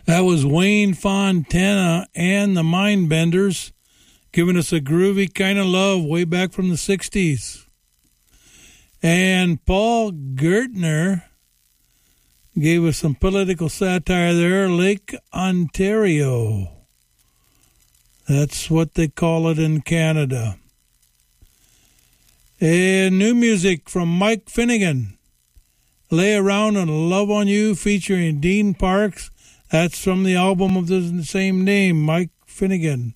That was Wayne Fontana and the Mindbenders giving us a groovy kind of love way back from the 60s. And Paul Gertner gave us some political satire there, Lake Ontario. That's what they call it in Canada. And new music from Mike Finnegan, Lay Around and Love on You, featuring Dean Parks. That's from the album of the same name, Mike Finnegan.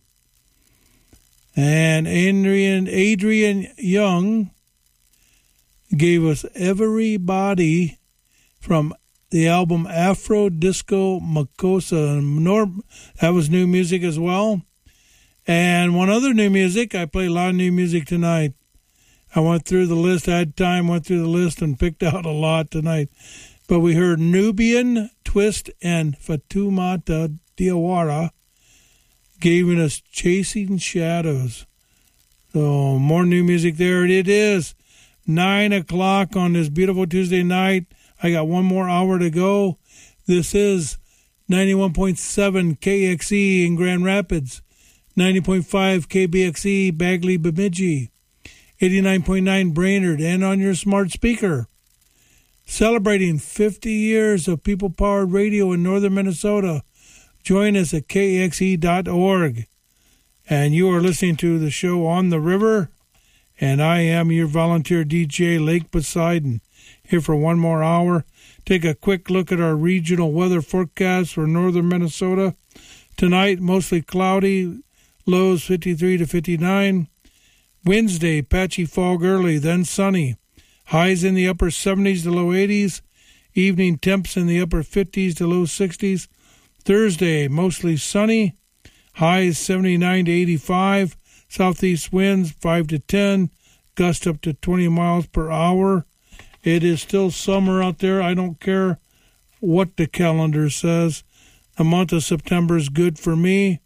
And Adrian Young gave us Everybody from the album Afro Disco Makossa. That was new music as well. And one other new music, I play a lot of new music tonight. I went through the list, I had time, went through the list and picked out a lot tonight. But we heard Nubian, Twist, and Fatoumata Diawara giving us Chasing Shadows. So more new music there. It is 9 o'clock on this beautiful Tuesday night. I got one more hour to go. This is 91.7 KXE in Grand Rapids, 90.5 KBXE Bagley Bemidji, 89.9 Brainerd, and on your smart speaker. Celebrating 50 years of people-powered radio in northern Minnesota. Join us at kxe.org. And you are listening to the show On the River, and I am your volunteer DJ, Lake Poseidon, here for one more hour. Take a quick look at our regional weather forecast for northern Minnesota. Tonight, mostly cloudy, lows 53 to 59. Wednesday, patchy fog early, then sunny. Highs in the upper 70s to low 80s. Evening temps in the upper 50s to low 60s. Thursday, mostly sunny. Highs 79 to 85. Southeast winds 5 to 10. Gust up to 20 miles per hour. It is still summer out there. I don't care what the calendar says. The month of September is good for me.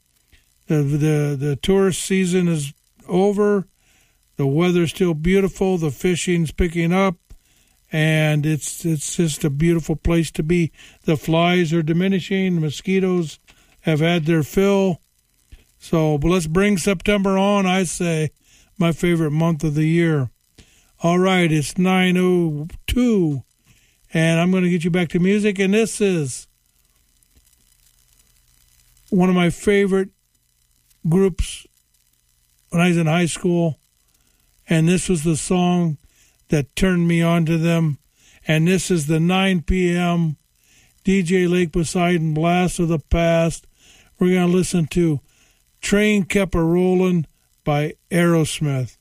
The tourist season is over. The weather's still beautiful. The fishing's picking up. And it's just a beautiful place to be. The flies are diminishing. The mosquitoes have had their fill. So but let's bring September on, I say. My favorite month of the year. All right, it's 9:02. And I'm going to get you back to music. And this is one of my favorite groups when I was in high school. And this was the song that turned me on to them. And this is the 9 p.m. DJ Lake Poseidon Blast of the Past. We're going to listen to Train Kept a Rollin' by Aerosmith.